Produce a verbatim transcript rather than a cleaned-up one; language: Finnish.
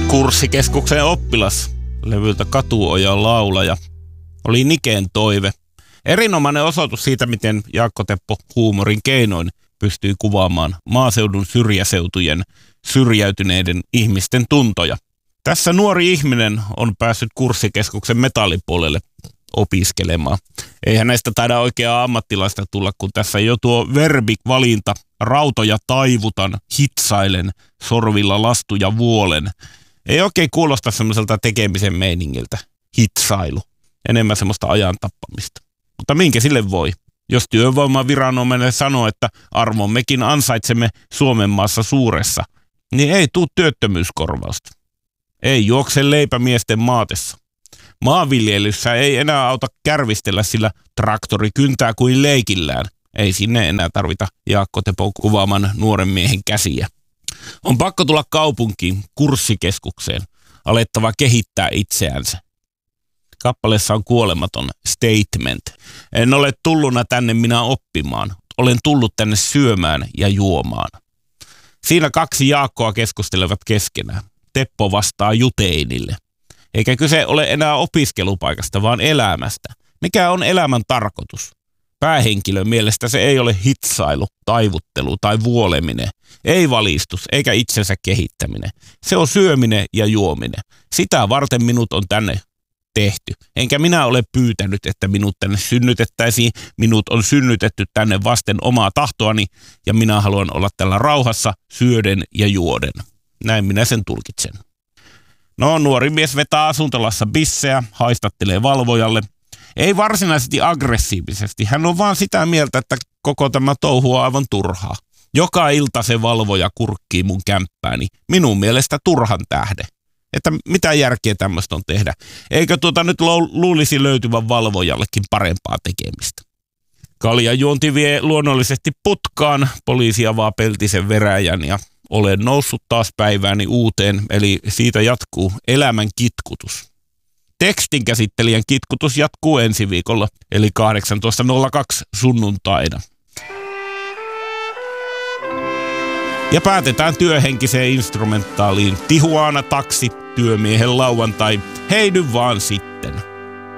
Kurssikeskuksen oppilas levyltä Katuojan laulaja oli Niken toive. Erinomainen osoitus siitä, miten Jaakko Teppo huumorin keinoin pystyy kuvaamaan maaseudun syrjäseutujen syrjäytyneiden ihmisten tuntoja. Tässä nuori ihminen on päässyt Kurssikeskuksen metallipuolelle opiskelemaan. Eihän näistä taida oikeaa ammattilaista tulla, kun tässä jo tuo verbivalinta, rautoja taivutan, hitsailen, sorvilla lastuja vuolen. Ei oikein kuulosta semmoiselta tekemisen meiningiltä, hitsailu, enemmän semmoista ajan tappamista. Mutta minkä sille voi? Jos työvoimaviranomainen sanoo, että arvommekin ansaitsemme Suomen maassa suuressa, niin ei tule työttömyyskorvausta. Ei juokse leipämiesten maatessa. Maanviljelyssä ei enää auta kärvistellä, sillä traktori kyntää kuin leikillään. Ei sinne enää tarvita Jaakko Tepon kuvaaman nuoren miehen käsiä. On pakko tulla kaupunkiin, Kurssikeskukseen, alettava kehittää itseänsä. Kappaleessa on kuolematon statement. En ole tulluna tänne minä oppimaan. Olen tullut tänne syömään ja juomaan. Siinä kaksi Jaakkoa keskustelevat keskenään. Teppo vastaa Juteinille. Eikä kyse ole enää opiskelupaikasta, vaan elämästä. Mikä on elämän tarkoitus? Päähenkilön mielestä se ei ole hitsailu, taivuttelu tai vuoleminen. Ei valistus eikä itsensä kehittäminen. Se on syöminen ja juominen. Sitä varten minut on tänne tehty. Enkä minä ole pyytänyt, että minut tänne synnytettäisiin. Minut on synnytetty tänne vasten omaa tahtoani ja minä haluan olla tällä rauhassa syöden ja juoden. Näin minä sen tulkitsen. No, nuori mies vetää asuntolassa bisseä, haistattelee valvojalle. Ei varsinaisesti aggressiivisesti. Hän on vaan sitä mieltä, että koko tämä touhu on aivan turhaa. Joka ilta se valvoja kurkkii mun kämppääni. Minun mielestä turhan tähde. Että mitä järkeä tämmöistä on tehdä. Eikö tuota nyt luulisi löytyvän valvojallekin parempaa tekemistä. Kaljajuonti vie luonnollisesti putkaan. Poliisi avaa peltisen veräjän ja olen noussut taas päivääni uuteen, eli siitä jatkuu elämän kitkutus. Tekstin käsittelijän kitkutus jatkuu ensi viikolla, eli kahdeksantoista nolla kaksi sunnuntaina. Ja päätetään työhenkiseen instrumentaaliin Tijuana taksi, työmiehen lauantai, hei nyt vaan sitten.